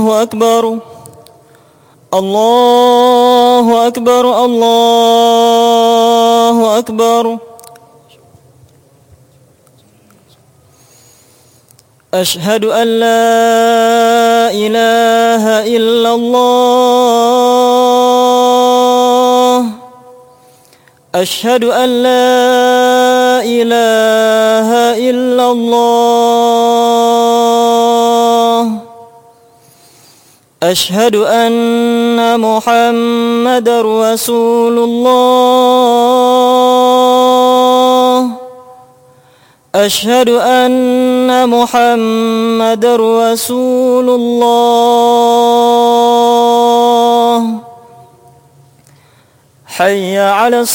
أكبر الله أكبر الله أكبر. أشهد أن لا إله إلا الله. أشهد أن لا إله إلا الله. أشهد أن محمدًا رسول الله. أشهد أن محمدًا رسول الله. حي على